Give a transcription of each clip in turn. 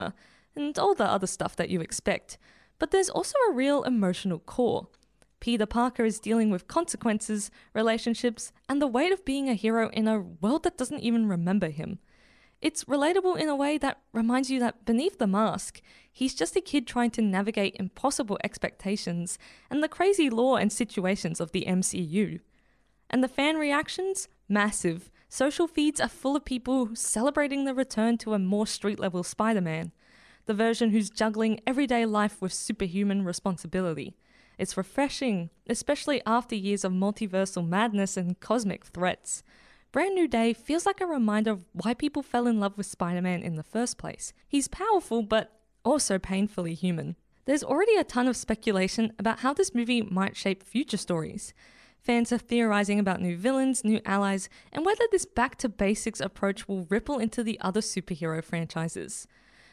and all the other stuff that you expect. But there's also a real emotional core. Peter Parker is dealing with consequences, relationships, and the weight of being a hero in a world that doesn't even remember him. It's relatable in a way that reminds you that beneath the mask, he's just a kid trying to navigate impossible expectations and the crazy lore and situations of the MCU. And the fan reactions? Massive. Social feeds are full of people celebrating the return to a more street-level Spider-Man, the version who's juggling everyday life with superhuman responsibility. It's refreshing, especially after years of multiversal madness and cosmic threats. Brand New Day feels like a reminder of why people fell in love with Spider-Man in the first place. He's powerful, but also painfully human. There's already a ton of speculation about how this movie might shape future stories. Fans are theorizing about new villains, new allies, and whether this back-to-basics approach will ripple into the other superhero franchises.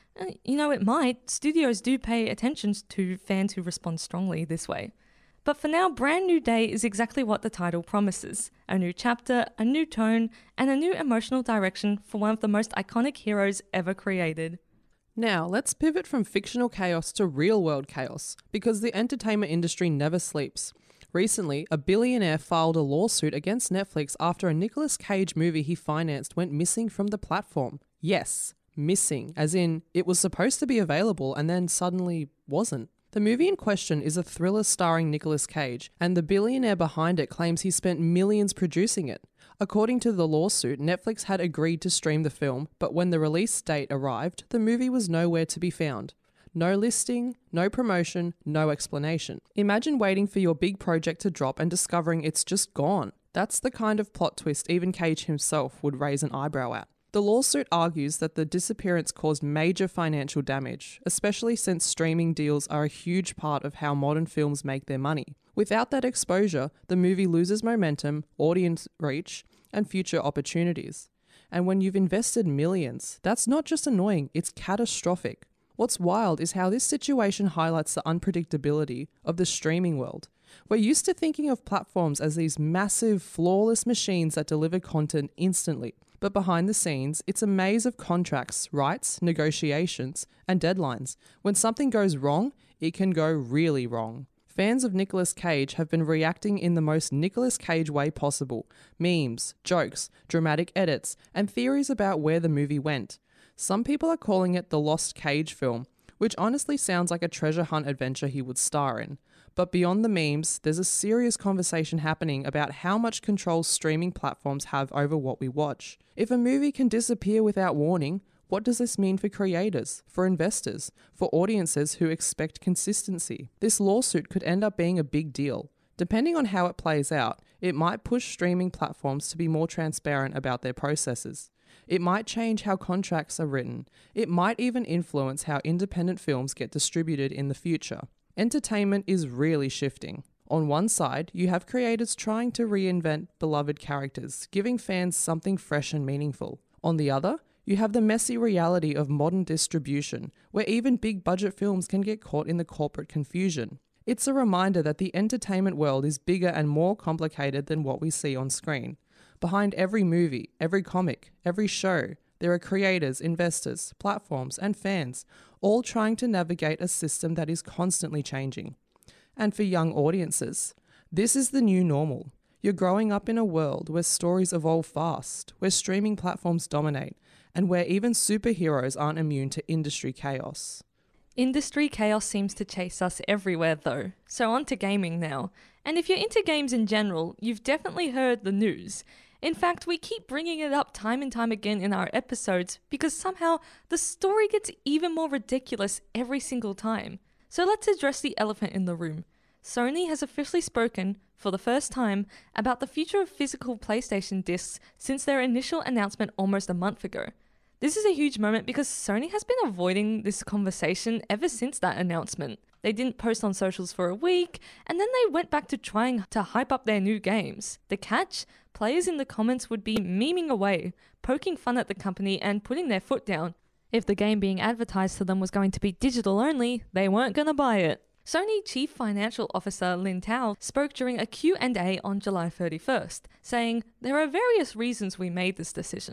It might. Studios do pay attention to fans who respond strongly this way. But for now, Brand New Day is exactly what the title promises. A new chapter, a new tone, and a new emotional direction for one of the most iconic heroes ever created. Now, let's pivot from fictional chaos to real-world chaos, because the entertainment industry never sleeps. Recently, a billionaire filed a lawsuit against Netflix after a Nicolas Cage movie he financed went missing from the platform. Yes, missing, as in it was supposed to be available and then suddenly wasn't. The movie in question is a thriller starring Nicolas Cage, and the billionaire behind it claims he spent millions producing it. According to the lawsuit, Netflix had agreed to stream the film, but when the release date arrived, the movie was nowhere to be found. No listing, no promotion, no explanation. Imagine waiting for your big project to drop and discovering it's just gone. That's the kind of plot twist even Cage himself would raise an eyebrow at. The lawsuit argues that the disappearance caused major financial damage, especially since streaming deals are a huge part of how modern films make their money. Without that exposure, the movie loses momentum, audience reach, and future opportunities. And when you've invested millions, that's not just annoying, it's catastrophic. What's wild is how this situation highlights the unpredictability of the streaming world. We're used to thinking of platforms as these massive, flawless machines that deliver content instantly. But behind the scenes, it's a maze of contracts, rights, negotiations, and deadlines. When something goes wrong, it can go really wrong. Fans of Nicolas Cage have been reacting in the most Nicolas Cage way possible. Memes, jokes, dramatic edits, and theories about where the movie went. Some people are calling it the Lost Cage film, which honestly sounds like a treasure hunt adventure he would star in. But beyond the memes, there's a serious conversation happening about how much control streaming platforms have over what we watch. If a movie can disappear without warning, what does this mean for creators, for investors, for audiences who expect consistency? This lawsuit could end up being a big deal. Depending on how it plays out, it might push streaming platforms to be more transparent about their processes. It might change how contracts are written. It might even influence how independent films get distributed in the future. Entertainment is really shifting. On one side, you have creators trying to reinvent beloved characters, giving fans something fresh and meaningful. On the other, you have the messy reality of modern distribution, where even big budget films can get caught in the corporate confusion. It's a reminder that the entertainment world is bigger and more complicated than what we see on screen. Behind every movie, every comic, every show, there are creators, investors, platforms, and fans, all trying to navigate a system that is constantly changing. And for young audiences, this is the new normal. You're growing up in a world where stories evolve fast, where streaming platforms dominate, and where even superheroes aren't immune to industry chaos. Industry chaos seems to chase us everywhere though, so on to gaming now. And if you're into games in general, you've definitely heard the news. In fact, we keep bringing it up time and time again in our episodes because somehow the story gets even more ridiculous every single time. So let's address the elephant in the room. Sony has officially spoken, for the first time, about the future of physical PlayStation discs since their initial announcement almost a month ago. This is a huge moment because Sony has been avoiding this conversation ever since that announcement. They didn't post on socials for a week, and then they went back to trying to hype up their new games. The catch? Players in the comments would be memeing away, poking fun at the company and putting their foot down. If the game being advertised to them was going to be digital only, they weren't going to buy it. Sony Chief Financial Officer Lin Tao spoke during a Q&A on July 31st, saying, "There are various reasons we made this decision.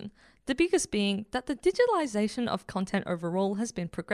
The biggest being that the digitalization of content overall has been progressive.